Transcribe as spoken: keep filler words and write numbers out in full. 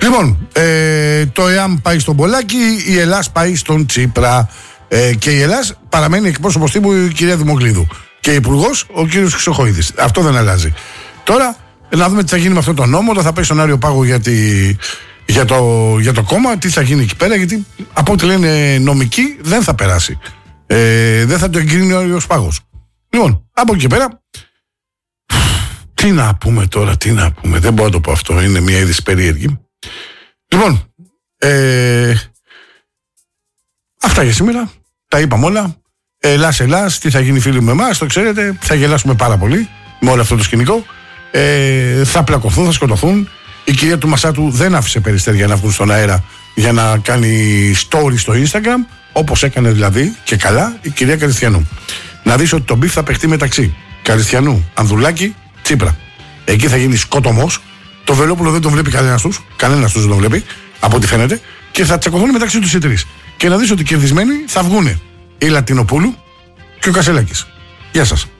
Λοιπόν, ε, το ΕΑΜ πάει στον Πολάκη, η Ελλάς πάει στον Τσίπρα. Ε, και η Ελλάς παραμένει εκπρόσωπος τύπου η κυρία Δημοκλίδου. Και υπουργός ο κύριος Χρυσοχοΐδης. Αυτό δεν αλλάζει. Τώρα, να δούμε τι θα γίνει με αυτό το νόμο. Θα πάει στον Άριο Πάγο για, τη, για, το, για το κόμμα, τι θα γίνει εκεί πέρα. Γιατί από ό,τι λένε νομικοί δεν θα περάσει. Ε, δεν θα το εγκρίνει ο Άριος Πάγος. Λοιπόν, από εκεί πέρα. Τι να πούμε τώρα, τι να πούμε. Δεν μπορώ να το πω αυτό. Είναι μια είδηση περίεργη. Λοιπόν, ε, αυτά για σήμερα. Τα είπαμε όλα. Ελλάς, Ελλάς, τι θα γίνει φίλοι με εμάς, το ξέρετε. Θα γελάσουμε πάρα πολύ με όλο αυτό το σκηνικό. Ε, θα πλακωθούν, θα σκοτωθούν. Η κυρία του Μασάτου δεν άφησε περιστέρια να βγουν στον αέρα για να κάνει story στο Instagram. Όπως έκανε δηλαδή και καλά η κυρία Καριστιανού. Να δεις ότι το μπιφ θα παιχτεί μεταξύ Καριστιανού, Ανδρουλάκη, Τσίπρα. Εκεί θα γίνει σκότωμος. Το Βελόπουλο δεν τον βλέπει κανένας τους. Κανένας τους δεν τον βλέπει, από ό,τι φαίνεται. Και θα τσακωθούν μεταξύ τους οι τρεις. Και να δεις ότι κερδισμένοι θα βγούνε η Λατινοπούλου και ο Κασελάκης. Γεια σας.